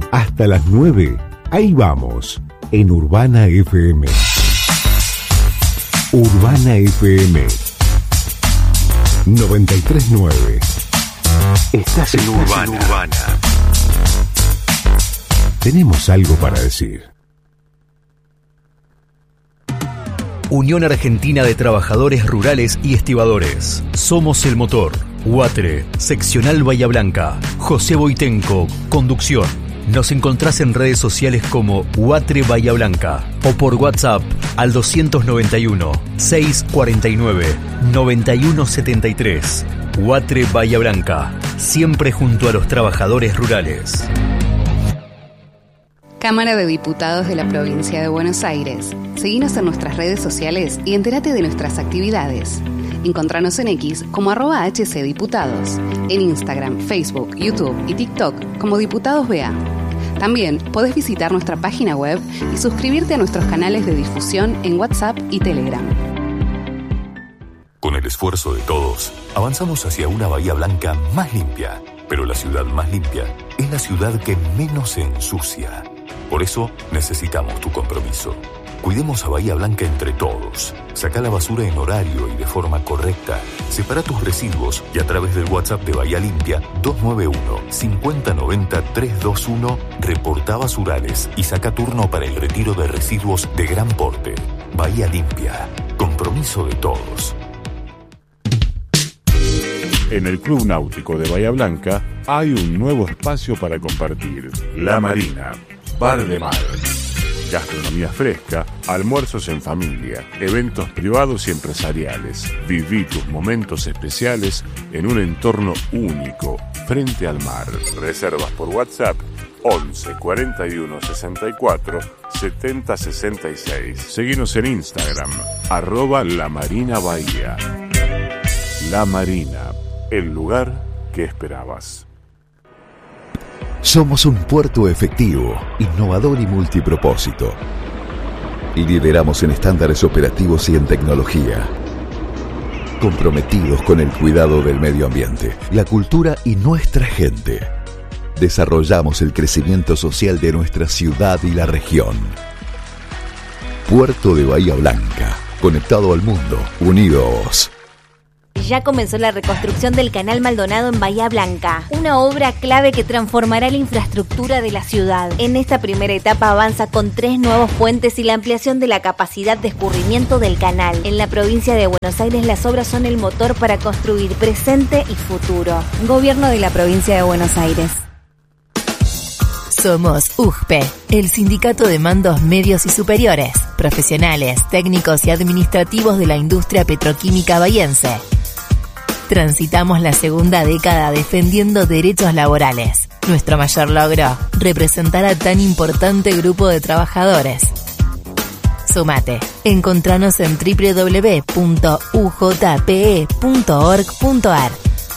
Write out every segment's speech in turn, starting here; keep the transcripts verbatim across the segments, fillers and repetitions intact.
Hasta las nueve, ahí vamos, en Urbana F M. Urbana F M noventa y tres punto nueve. Estás en Urbana. en Urbana. Tenemos algo para decir. Unión Argentina de Trabajadores Rurales y Estibadores. Somos el motor. UATRE, Seccional Bahía Blanca. José Boitenco, conducción. Nos encontrás en redes sociales como UATRE Bahía Blanca o por WhatsApp al doscientos noventa y uno, seiscientos cuarenta y nueve, noventa y uno setenta y tres. UATRE Bahía Blanca, siempre junto a los trabajadores rurales. Cámara de Diputados de la Provincia de Buenos Aires. Seguinos en nuestras redes sociales y entérate de nuestras actividades. Encontranos en X como arroba hcdiputados, en Instagram, Facebook, YouTube y TikTok como Diputados B A. También podés visitar nuestra página web y suscribirte a nuestros canales de difusión en WhatsApp y Telegram. Con el esfuerzo de todos, avanzamos hacia una Bahía Blanca más limpia. Pero la ciudad más limpia es la ciudad que menos se ensucia. Por eso necesitamos tu compromiso. Cuidemos a Bahía Blanca entre todos. Sacá la basura en horario y de forma correcta. Separa tus residuos y a través del WhatsApp de Bahía Limpia dos nueve uno, cinco cero nueve cero, tres dos uno reportá basurales y saca turno para el retiro de residuos de gran porte. Bahía Limpia. Compromiso de todos. En el Club Náutico de Bahía Blanca hay un nuevo espacio para compartir. La Marina. Bar de mar. Gastronomía fresca, almuerzos en familia, eventos privados y empresariales. Viví tus momentos especiales en un entorno único, frente al mar. Reservas por WhatsApp once, cuarenta y uno, sesenta y cuatro, setenta, sesenta y seis. Seguinos en Instagram, arroba La Marina Bahía. La Marina, el lugar que esperabas. Somos un puerto efectivo, innovador y multipropósito. Y lideramos en estándares operativos y en tecnología. Comprometidos con el cuidado del medio ambiente, la cultura y nuestra gente. Desarrollamos el crecimiento social de nuestra ciudad y la región. Puerto de Bahía Blanca, conectado al mundo, unidos. Ya comenzó la reconstrucción del Canal Maldonado en Bahía Blanca, una obra clave que transformará la infraestructura de la ciudad. En esta primera etapa avanza con tres nuevos puentes y la ampliación de la capacidad de escurrimiento del canal. En la provincia de Buenos Aires las obras son el motor para construir presente y futuro. Gobierno de la provincia de Buenos Aires. Somos U G P E, el sindicato de mandos medios y superiores, profesionales, técnicos y administrativos de la industria petroquímica bahiense. Transitamos la segunda década defendiendo derechos laborales. Nuestro mayor logro, representar a tan importante grupo de trabajadores. Sumate. Encontranos en doble u doble u doble u punto u j p e punto org punto a r.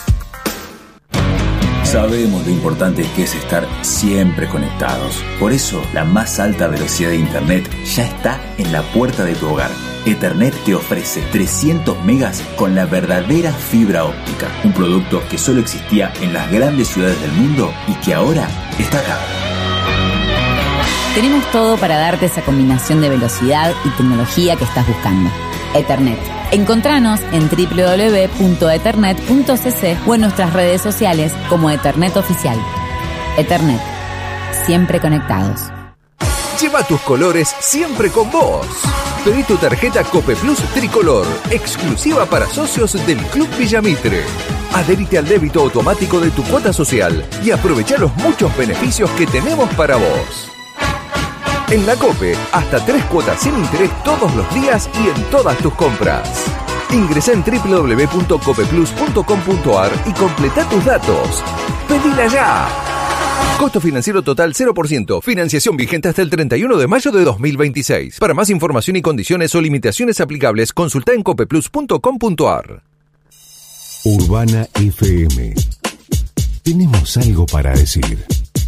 Sabemos lo importante que es estar siempre conectados. Por eso, la más alta velocidad de Internet ya está en la puerta de tu hogar. Ethernet te ofrece trescientos megas con la verdadera fibra óptica. Un producto que solo existía en las grandes ciudades del mundo y que ahora está acá. Tenemos todo para darte esa combinación de velocidad y tecnología que estás buscando. Ethernet. Encontranos en doble u doble u doble u punto ethernet punto c c o en nuestras redes sociales como Ethernet Oficial. Ethernet. Siempre conectados. Lleva tus colores siempre con vos. Pedí tu tarjeta Cope Plus Tricolor, exclusiva para socios del Club Villamitre. Adherite al débito automático de tu cuota social y aprovecha los muchos beneficios que tenemos para vos. En la Cope, hasta tres cuotas sin interés todos los días y en todas tus compras. Ingresá en doble u doble u doble u punto cope plus punto com punto a r y completa tus datos. ¡Pedila ya! Costo financiero total cero por ciento. Financiación vigente hasta el treinta y uno de mayo de dos mil veintiséis. Para más información y condiciones o limitaciones aplicables, consulta en copeplus punto com punto a r. Urbana F M. Tenemos algo para decir.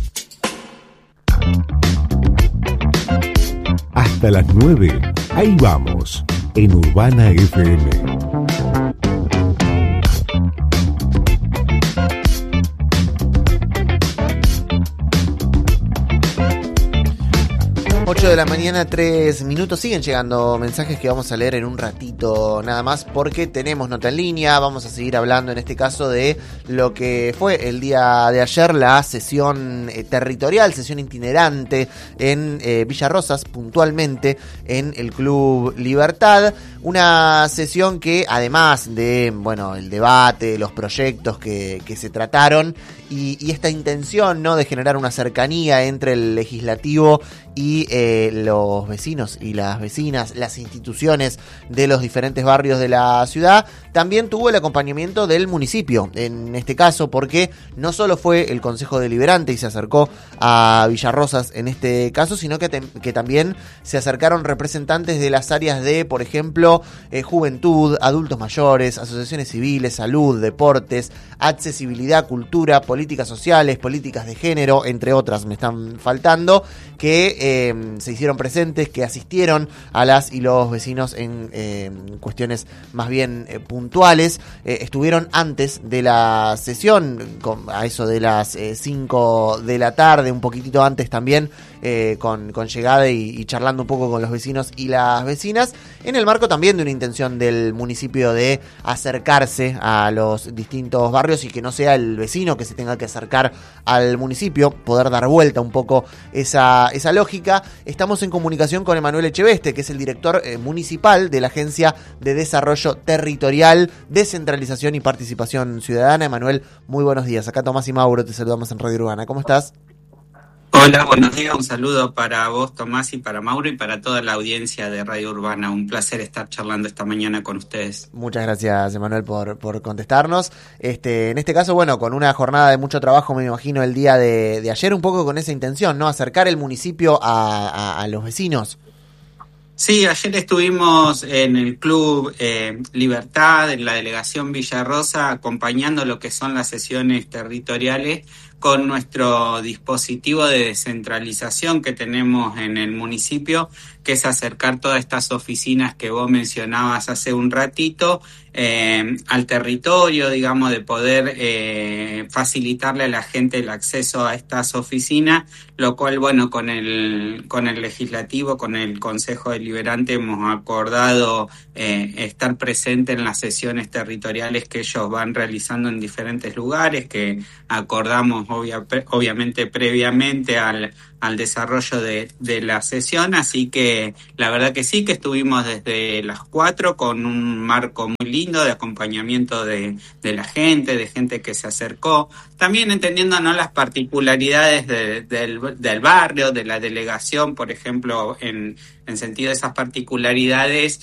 Hasta las nueve, ahí vamos, en Urbana F M. ocho de la mañana, tres minutos. Siguen llegando mensajes que vamos a leer en un ratito nada más, porque tenemos nota en línea. Vamos a seguir hablando en este caso de lo que fue el día de ayer, la sesión eh, territorial, sesión itinerante en eh, Villa Rosas, puntualmente en el Club Libertad. Una sesión que, además de, bueno, el debate, los proyectos que, que se trataron y, y esta intención, ¿no?, de generar una cercanía entre el legislativo y eh, los vecinos y las vecinas, las instituciones de los diferentes barrios de la ciudad, también tuvo el acompañamiento del municipio, en este caso, porque no solo fue el Consejo Deliberante y se acercó a Villa Rosas en este caso, sino que, te, que también se acercaron representantes de las áreas de, por ejemplo, eh, juventud, adultos mayores, asociaciones civiles, salud, deportes, accesibilidad, cultura, políticas sociales, políticas de género, entre otras me están faltando, que eh, se hicieron presentes, que asistieron a las y los vecinos en eh, cuestiones más bien eh, puntuales. Eh, estuvieron antes de la sesión, con, a eso de las cinco eh, de la tarde, un poquitito antes también, eh, con, con llegada y, y charlando un poco con los vecinos y las vecinas, en el marco también de una intención del municipio de acercarse a los distintos barrios y que no sea el vecino que se tenga que acercar al municipio, poder dar vuelta un poco esa, esa lógica. Estamos en comunicación con Emanuel Echeveste, que es el director eh, municipal de la Agencia de Desarrollo Territorial, Descentralización y Participación Ciudadana. Emanuel, muy buenos días. Acá Tomás y Mauro, te saludamos en Radio Urbana. ¿Cómo estás? Hola, buenos días. Un saludo para vos, Tomás, y para Mauro, y para toda la audiencia de Radio Urbana. Un placer estar charlando esta mañana con ustedes. Muchas gracias, Emanuel, por, por contestarnos. Este, en este caso, bueno, con una jornada de mucho trabajo, me imagino, el día de, de ayer, un poco con esa intención, ¿no? Acercar el municipio a, a, a los vecinos. Sí, ayer estuvimos en el Club eh, Libertad, en la delegación Villa Rosa, acompañando lo que son las sesiones territoriales con nuestro dispositivo de descentralización que tenemos en el municipio, que es acercar todas estas oficinas que vos mencionabas hace un ratito eh, al territorio, digamos, de poder eh, facilitarle a la gente el acceso a estas oficinas, lo cual, bueno, con el con el legislativo, con el Consejo Deliberante hemos acordado eh, estar presente en las sesiones territoriales que ellos van realizando en diferentes lugares, que acordamos obvia, pre, obviamente previamente al al desarrollo de, de la sesión, así que la verdad que sí, que estuvimos desde las cuatro con un marco muy lindo de acompañamiento de, de la gente, de gente que se acercó, también entendiendo, ¿no?, las particularidades de, del, del barrio, de la delegación, por ejemplo, en, en sentido de esas particularidades,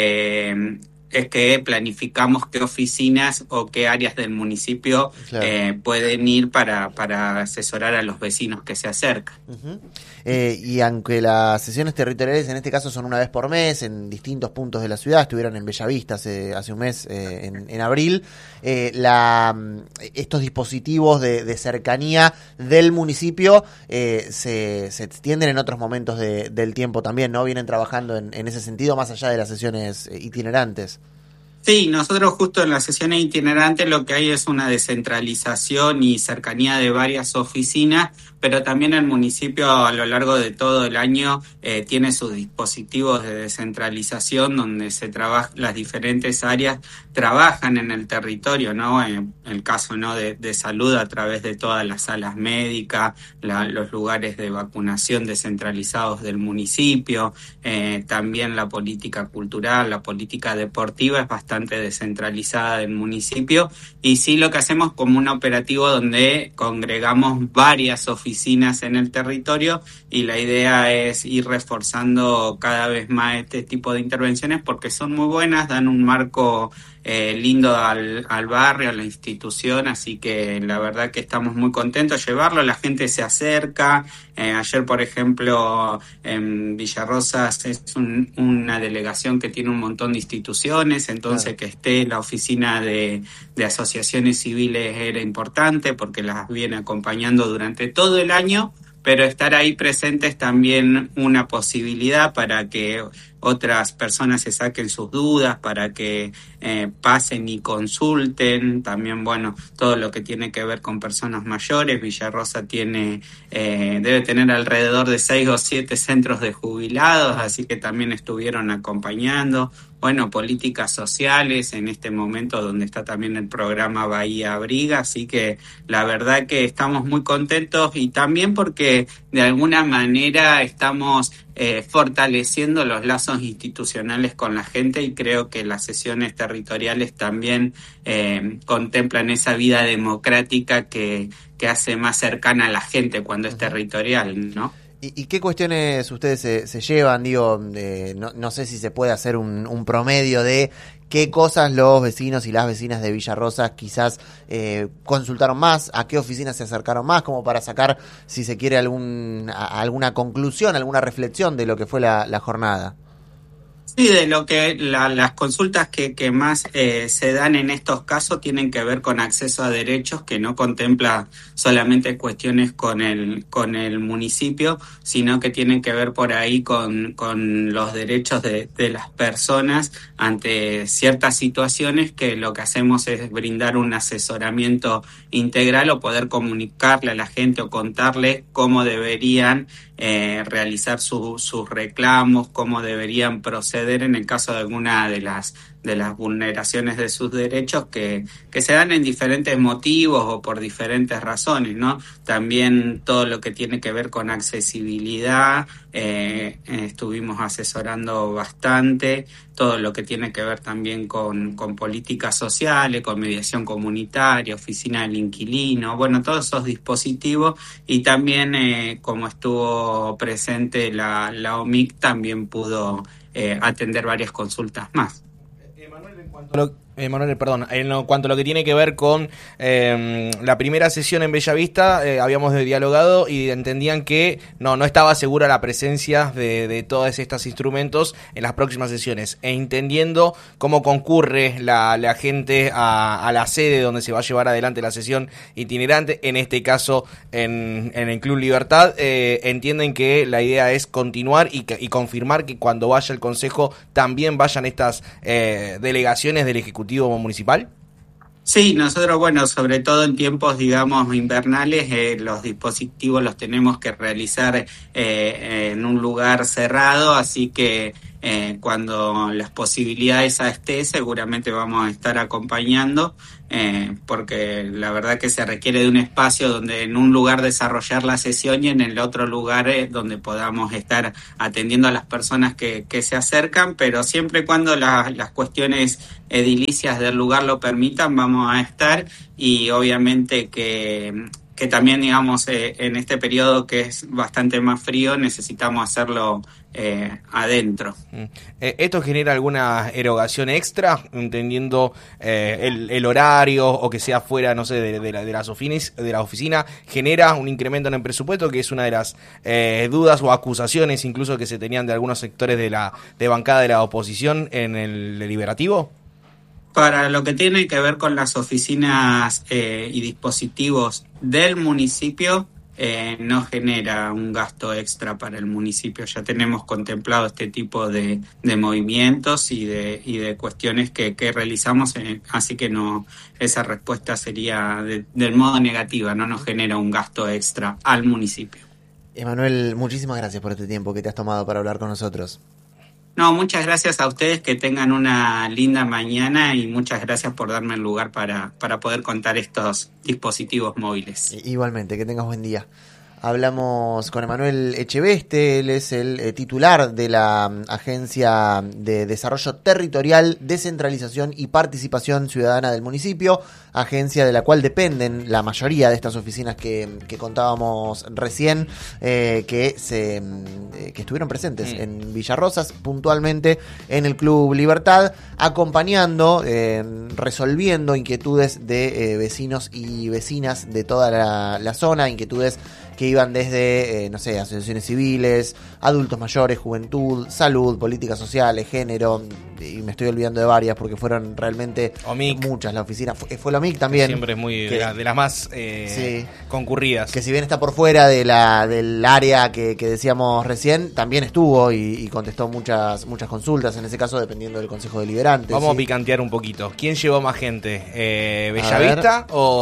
eh, es que planificamos qué oficinas o qué áreas del municipio claro. eh, pueden ir para, para asesorar a los vecinos que se acercan. Uh-huh. Eh, y aunque las sesiones territoriales en este caso son una vez por mes en distintos puntos de la ciudad, estuvieron en Bellavista hace, hace un mes, eh, en, en abril, eh, la, estos dispositivos de, de cercanía del municipio eh, se, se extienden en otros momentos de, del tiempo también, ¿no? Vienen trabajando en, en ese sentido más allá de las sesiones itinerantes. Sí, nosotros justo en las sesiones itinerantes lo que hay es una descentralización y cercanía de varias oficinas, pero también el municipio a lo largo de todo el año eh, tiene sus dispositivos de descentralización donde se trabaja, las diferentes áreas trabajan en el territorio, ¿no? En el caso, ¿no?, de, de salud a través de todas las salas médicas, la, los lugares de vacunación descentralizados del municipio, eh, también la política cultural, la política deportiva es bastante descentralizada del municipio, y sí lo que hacemos como un operativo donde congregamos varias oficinas en el territorio, y la idea es ir reforzando cada vez más este tipo de intervenciones porque son muy buenas, dan un marco eh, lindo al, al barrio, a la institución, así que la verdad que estamos muy contentos de llevarlo, la gente se acerca. Eh, ayer, por ejemplo, en Villa Rosas es un, una delegación que tiene un montón de instituciones, entonces claro. que esté la oficina de, de asociaciones civiles era importante porque las viene acompañando durante todo el año, pero estar ahí presente es también una posibilidad para que otras personas se saquen sus dudas, para que eh, pasen y consulten. También, bueno, todo lo que tiene que ver con personas mayores. Villa Rosa tiene, eh, debe tener alrededor de seis o siete centros de jubilados, así que también estuvieron acompañando. Bueno, políticas sociales en este momento donde está también el programa Bahía Abriga, así que la verdad que estamos muy contentos y también porque de alguna manera estamos eh, fortaleciendo los lazos institucionales con la gente y creo que las sesiones territoriales también eh, contemplan esa vida democrática que, que hace más cercana a la gente cuando es territorial, ¿no? ¿Y, y qué cuestiones ustedes se, se llevan? Digo, eh, no, no sé si se puede hacer un, un promedio de qué cosas los vecinos y las vecinas de Villa Rosa quizás eh, consultaron más, a qué oficinas se acercaron más, como para sacar, si se quiere, algún, a, alguna conclusión, alguna reflexión de lo que fue la, la jornada. Sí, de lo que la, las consultas que, que más eh, se dan en estos casos tienen que ver con acceso a derechos, que no contempla solamente cuestiones con el con el municipio, sino que tienen que ver por ahí con, con los derechos de, de las personas ante ciertas situaciones, que lo que hacemos es brindar un asesoramiento integral o poder comunicarle a la gente o contarle cómo deberían Eh, realizar su, sus reclamos, cómo deberían proceder en el caso de alguna de las de las vulneraciones de sus derechos que, que se dan en diferentes motivos o por diferentes razones, ¿no? También todo lo que tiene que ver con accesibilidad, eh, eh, estuvimos asesorando bastante, todo lo que tiene que ver también con, con políticas sociales, con mediación comunitaria, oficina del inquilino, bueno, todos esos dispositivos, y también eh, como estuvo presente la, la O M I C, también pudo eh, atender varias consultas más. Lo, eh, Manuel, perdón, en lo, cuanto a lo que tiene que ver con eh, la primera sesión en Bellavista, eh, habíamos dialogado y entendían que no no estaba segura la presencia de, de todos estos instrumentos en las próximas sesiones, e entendiendo cómo concurre la, la gente a, a la sede donde se va a llevar adelante la sesión itinerante, en este caso en, en el Club Libertad, eh, entienden que la idea es continuar y, que, y confirmar que cuando vaya el Consejo también vayan estas eh, delegaciones del Ejecutivo Municipal. Sí, nosotros, bueno, sobre todo en tiempos, digamos, invernales, eh, los dispositivos los tenemos que realizar eh, en un lugar cerrado, así que eh, cuando las posibilidades esté, seguramente vamos a estar acompañando, eh, porque la verdad que se requiere de un espacio donde en un lugar desarrollar la sesión y en el otro lugar eh, donde podamos estar atendiendo a las personas que, que se acercan, pero siempre y cuando la, las cuestiones edilicias del lugar lo permitan, vamos a estar, y obviamente que que también, digamos, eh, en este periodo que es bastante más frío, necesitamos hacerlo eh, adentro. Eh, ¿Esto genera alguna erogación extra, entendiendo eh, el, el horario o que sea fuera, no sé, de, de, la, de, las ofinis, de la oficina? ¿Genera un incremento en el presupuesto, que es una de las eh, dudas o acusaciones incluso que se tenían de algunos sectores de la de bancada de la oposición en el deliberativo? Para lo que tiene que ver con las oficinas eh, y dispositivos del municipio, eh, no genera un gasto extra para el municipio. Ya tenemos contemplado este tipo de, de movimientos y de, y de cuestiones que, que realizamos, eh, así que no, esa respuesta sería de, del modo negativa, no nos genera un gasto extra al municipio. Emanuel, muchísimas gracias por este tiempo que te has tomado para hablar con nosotros. No, muchas gracias a ustedes, que tengan una linda mañana, y muchas gracias por darme el lugar para, para poder contar estos dispositivos móviles. Igualmente, que tengas buen día. Hablamos con Emanuel Echeveste, él es el eh, titular de la um, Agencia de Desarrollo Territorial, Descentralización y Participación Ciudadana del municipio, agencia de la cual dependen la mayoría de estas oficinas que, que contábamos recién, eh, que se eh, que estuvieron presentes mm. en Villa Rosas, puntualmente en el Club Libertad, acompañando, eh, resolviendo inquietudes de eh, vecinos y vecinas de toda la, la zona, inquietudes que iban desde, eh, no sé, asociaciones civiles, adultos mayores, juventud, salud, políticas sociales, género, y me estoy olvidando de varias porque fueron realmente O M I C. muchas. La oficina fue, fue la O M I C también. Siempre es muy que, de, la, de las más eh, sí, concurridas. que si bien está por fuera de la del área que, que decíamos recién, también estuvo y, y contestó muchas muchas consultas, en ese caso dependiendo del Consejo Deliberante. Vamos ¿sí? a picantear un poquito. ¿Quién llevó más gente? Eh, ¿Bellavista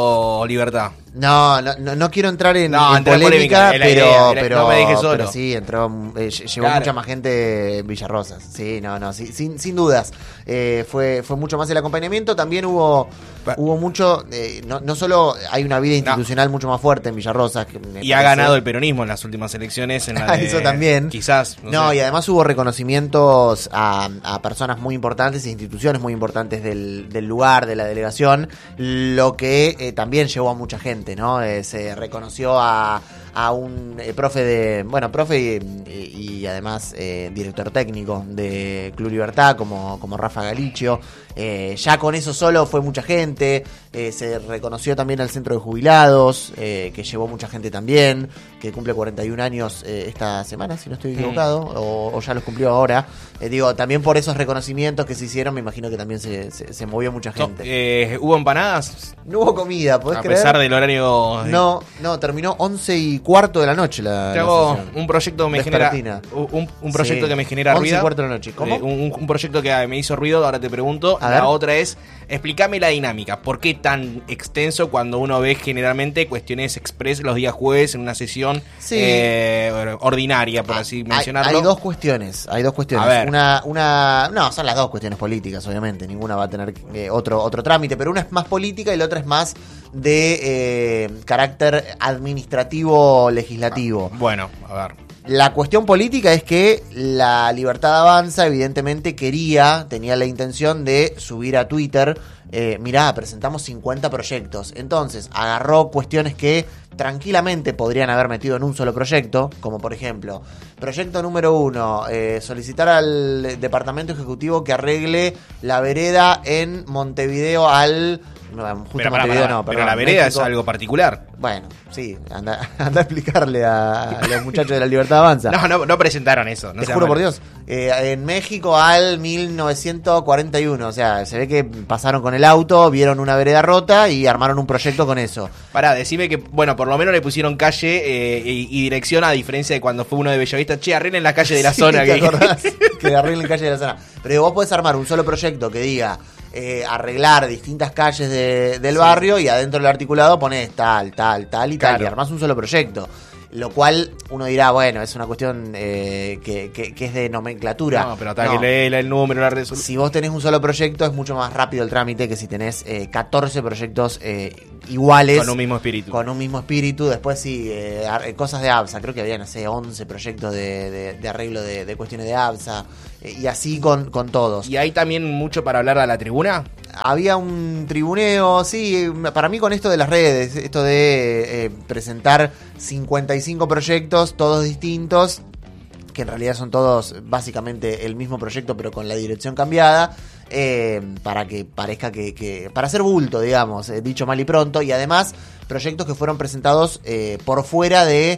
o Libertad? No, no, no, no quiero entrar en, No, en entré en polémica, polémica, es la pero, idea, era- pero, no me dije solo. pero sí, entró, eh, llevó Claro. mucha más gente en Villarrosas. Sí, no, no, sí, sin, sin dudas. Eh, fue, fue mucho más el acompañamiento. También hubo, hubo mucho, eh, no, no solo hay una vida institucional mucho más fuerte en Villarrosas. Que me Y ha parece- ganado el peronismo en las últimas elecciones. En la de- Eso también. Quizás. No, No, sé. y además hubo reconocimientos a, a personas muy importantes e instituciones muy importantes del, del lugar, de la delegación, lo que eh, también llevó a mucha gente, ¿no? Eh, se reconoció a, a un eh, profe de, bueno, profe y, y- y además eh, director técnico de Club Libertad, como, como Rafa Galicio. Eh, ya con eso solo fue mucha gente. Eh, se reconoció también al centro de jubilados, eh, que llevó mucha gente también, que cumple cuarenta y un años eh, esta semana, si no estoy equivocado, o, o ya los cumplió ahora. Eh, digo, también por esos reconocimientos que se hicieron, me imagino que también se, se, se movió mucha gente. Eh, ¿Hubo empanadas? No hubo comida, ¿podés A creer? pesar del horario. No, no, no, once y cuarto de la noche la, Te la hago sesión. un proyecto que me genera Vespertina. un, un proyecto Sí. que me genera once y ruido. cuarto de la noche. ¿Cómo? Eh, un, un proyecto que me hizo ruido, ahora te pregunto. A La ver. otra es, explícame la dinámica. ¿Por qué tan extenso cuando uno ve generalmente cuestiones express los días jueves en una sesión Sí. eh, ordinaria, por así Hay, mencionarlo? hay dos cuestiones, hay dos cuestiones. A ver. Una, una, no, son las dos cuestiones políticas, obviamente. Ninguna va a tener eh, otro, otro trámite, pero una es más política y la otra es más de eh, carácter administrativo legislativo. Bueno, a ver. La cuestión política es que la Libertad Avanza evidentemente quería, tenía la intención de subir a Twitter, eh, mirá, presentamos cincuenta proyectos. Entonces agarró cuestiones que tranquilamente podrían haber metido en un solo proyecto, como por ejemplo, proyecto número uno, eh, solicitar al Departamento Ejecutivo que arregle la vereda en Montevideo al... No, justo Pero, pará, Montevideo pará, no, pero perdón, la vereda México. es algo particular. Bueno, sí, anda, anda a explicarle a, a los muchachos de la Libertad Avanza. No, no, no presentaron eso. No Te sean juro por malos. Dios. Eh, en México al mil novecientos cuarenta y uno. O sea, se ve que pasaron con el auto, vieron una vereda rota y armaron un proyecto con eso. Pará, decime que, bueno, por lo menos le pusieron calle eh, y, y dirección, a diferencia de cuando fue uno de Bellavista. Che, arreglen la calle de la Sí, zona. ¿te que acordás? Que arreglen calle de la zona. Pero vos podés armar un solo proyecto que diga eh, arreglar distintas calles de- del Sí. barrio y adentro del articulado ponés tal, tal, tal y tal. Claro. Y armás un solo proyecto. Lo cual uno dirá, bueno, es una cuestión eh, que, que- que es de nomenclatura. No, pero hasta No. que lee el número, la resolución. Si vos tenés un solo proyecto es mucho más rápido el trámite que si tenés eh, catorce proyectos eh, iguales. Con un mismo espíritu. Con un mismo espíritu. Después sí, eh, ar- cosas de ABSA. Creo que había, no sé, once proyectos de, de- de arreglo de, de cuestiones de ABSA. eh, y así con, con todos. ¿Y hay también mucho para hablar a la tribuna? Había un tribuneo, sí, para mí con esto de las redes, esto de eh, presentar cincuenta y cinco proyectos, todos distintos, que en realidad son todos básicamente el mismo proyecto pero con la dirección cambiada, eh, para que parezca que, que... para hacer bulto, digamos, eh, dicho mal y pronto, y además proyectos que fueron presentados eh, por fuera de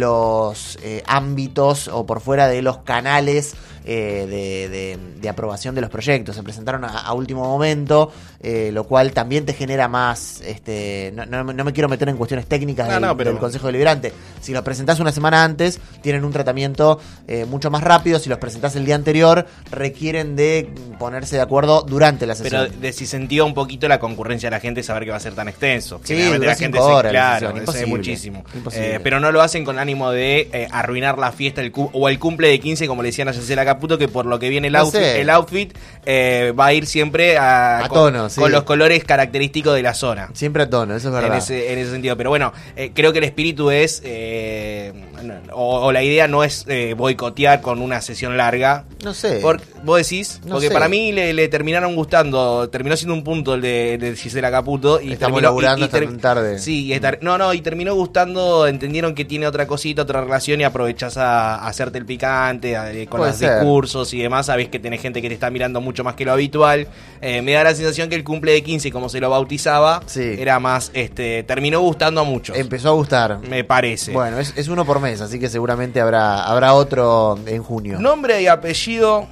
los eh, ámbitos o por fuera de los canales eh, de, de- de aprobación de los proyectos. Se presentaron a, a último momento, eh, lo cual también te genera más... este no, no- no me quiero meter en cuestiones técnicas No, del, no, pero- del Consejo Deliberante. Si los presentás una semana antes, tienen un tratamiento eh, mucho más rápido. Si los presentás el día anterior, requieren de ponerse de acuerdo durante la Pero sesión. descendió un poquito la concurrencia de la gente saber que va a ser tan extenso. Sí, Generalmente duró la cinco gente se, horas la claro, sesión, eso es imposible, muchísimo. imposible. Eh, pero no lo hacen con ánimo de eh, arruinar la fiesta el cu- o el cumple de quince, como le decían a Gisela Caputo, que por lo que viene el No outfit, sé. el outfit eh, va a ir siempre a, A con, tono, sí. con los colores característicos de la zona. Siempre a tono, eso es verdad. En ese, en ese sentido. Pero bueno, eh, creo que el espíritu es, eh, o, o la idea no es eh, boicotear con una sesión larga. No sé. Porque, ¿Vos decís? No Porque sé. para mí le, le terminaron gustando, terminó siendo un punto el de, de Gisela Caputo. Y Estamos terminó, laburando y, y hasta ter- tan tarde. Sí, y estar- no, no, y terminó gustando, entendieron que tiene otra cosita, otra relación y aprovechás a, a hacerte el picante, a- eh, con Puede los ser. discursos y demás, sabés que tenés gente que te está mirando mucho más que lo habitual. Eh, me da la sensación que el cumple de quince, como se lo bautizaba, Sí. era más, este, terminó gustando a muchos. Empezó a gustar. Me parece. Bueno, es, es uno por mes, así que seguramente habrá, habrá otro en junio. Nombre y apellido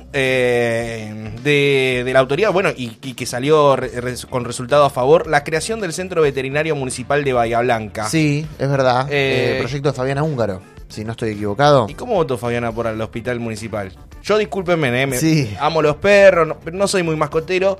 eh, de, de la autoridad, bueno, y, y que salió re- res- con resultado a favor, la creación del Centro Veterinario Municipal de Bahía Blanca. Sí, es verdad. Eh, Eh, proyecto de Fabiana Húngaro, si no estoy equivocado. ¿Y cómo votó Fabiana por el hospital municipal? Yo discúlpenme, eh, me- Sí. amo los perros, no, no soy muy mascotero,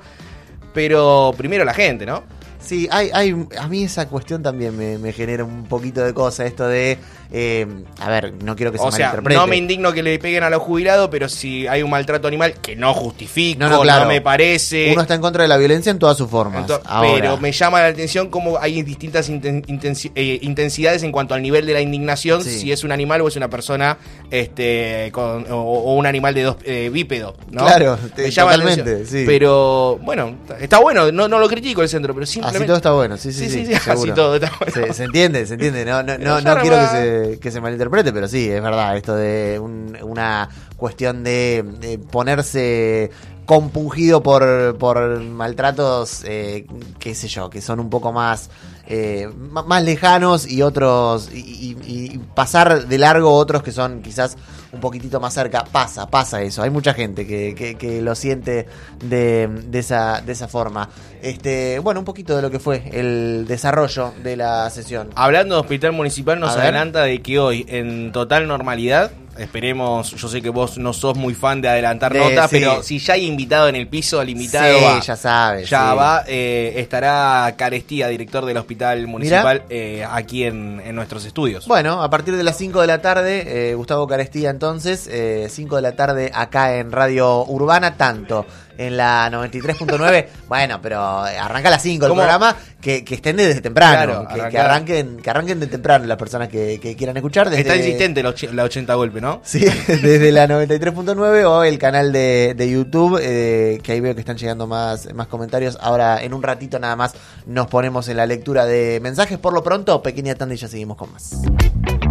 pero primero la gente, ¿no? Sí, hay, hay, a mí esa cuestión también me, me genera un poquito de cosa, esto de, eh, a ver, no quiero que se O sea, malinterprete. no me indigno que le peguen a los jubilados, pero si hay un maltrato animal, que no justifico, No, no, no, claro. me parece... Uno está en contra de la violencia en todas sus formas. Ento- Ahora, Pero me llama la atención cómo hay distintas inten- intensi- eh, intensidades en cuanto al nivel de la indignación, Sí. si es un animal o es una persona este con, o, o un animal de dos eh, bípedo, ¿no? Claro, Me te- llama la totalmente, atención. sí. Pero bueno, está bueno, no, no lo critico el centro, pero simplemente... así todo está bueno, sí, sí, Sí, sí, sí, sí, así seguro. todo está bueno. Se, se entiende, se entiende. No, no, no, Pero ya no quiero va- que se, que se malinterprete, pero sí, es verdad, esto de un- una cuestión de, de ponerse compungido por, por maltratos, eh, qué sé yo, que son un poco más... Eh, m- más lejanos y otros y, y- y pasar de largo otros que son quizás un poquitito más cerca. Pasa, pasa eso. Hay mucha gente que, que, que lo siente de, de esa de esa forma. Este, bueno, un poquito de lo que fue el desarrollo de la sesión. Hablando de hospital municipal, nos A ver. adelanta de que hoy, en total normalidad, esperemos, yo sé que vos no sos muy fan de adelantar De- notas, sí. pero si ya hay invitado en el piso, el invitado Sí, va. ya sabes, Ya sí. va, eh, estará Carestía, director del hospital municipal, eh, aquí en, en nuestros estudios. Bueno, a partir de las cinco de la tarde, eh, Gustavo Carestía entonces, eh, cinco de la tarde acá en Radio Urbana, tanto en la noventa y tres punto nueve, bueno, pero eh, arranca a las cinco el ¿Cómo? programa, que, que estén desde temprano, Claro, que, que arrancar. arranquen que arranquen de temprano las personas que, que quieran escuchar. Desde, Está insistente la, och- la ochenta golpe, ¿no? Sí, desde la noventa y tres punto nueve o el canal de, de YouTube, eh, que ahí veo que están llegando más, más comentarios. Ahora, en un ratito nada más, nos ponemos en la lectura de mensajes. Por lo pronto, pequeña tanda y ya seguimos con más.